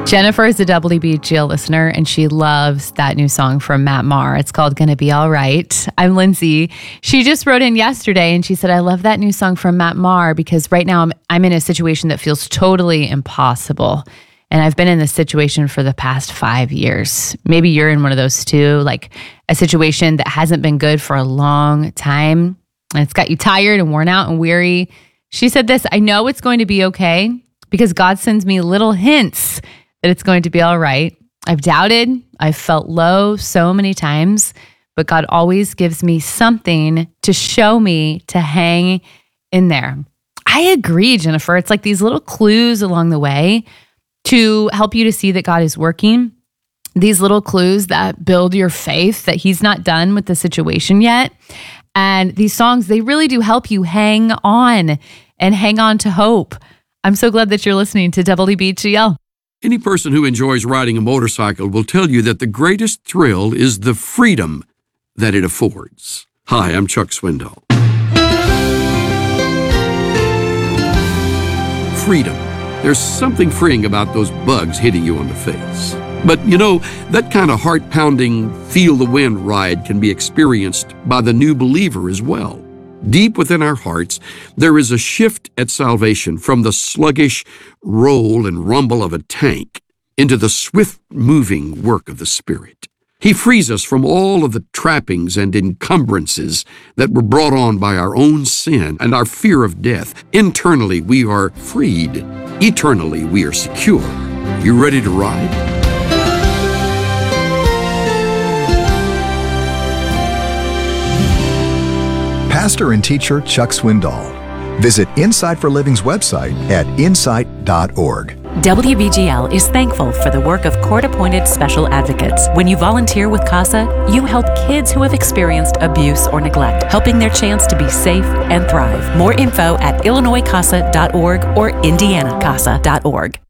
Jennifer is a WBGL listener, and she loves that new song from Matt Maher. It's called Gonna Be All Right. I'm Lindsay. She just wrote in yesterday, and she said, I love that new song from Matt Maher because right now I'm in a situation that feels totally impossible. And I've been in this situation for the past 5 years. Maybe you're in one of those too, like a situation that hasn't been good for a long time, and it's got you tired and worn out and weary. She said this, I know it's going to be okay because God sends me little hints that it's going to be all right. I've doubted, I've felt low so many times, but God always gives me something to show me to hang in there. I agree, Jennifer. It's like these little clues along the way to help you to see that God is working. These little clues that build your faith that He's not done with the situation yet. And these songs, they really do help you hang on and hang on to hope. I'm so glad that you're listening to WBGL. Any person who enjoys riding a motorcycle will tell you that the greatest thrill is the freedom that it affords. Hi, I'm Chuck Swindoll. Freedom. There's something freeing about those bugs hitting you on the face. But you know, that kind of heart-pounding, feel-the-wind ride can be experienced by the new believer as well. Deep within our hearts, there is a shift at salvation from the sluggish roll and rumble of a tank into the swift-moving work of the Spirit. He frees us from all of the trappings and encumbrances that were brought on by our own sin and our fear of death. Internally, we are freed. Eternally, we are secure. You ready to ride? Pastor and teacher Chuck Swindoll. Visit Insight for Living's website at insight.org. WBGL is thankful for the work of court-appointed special advocates. When you volunteer with CASA, you help kids who have experienced abuse or neglect, helping their chance to be safe and thrive. More info at illinoiscasa.org or indianacasa.org.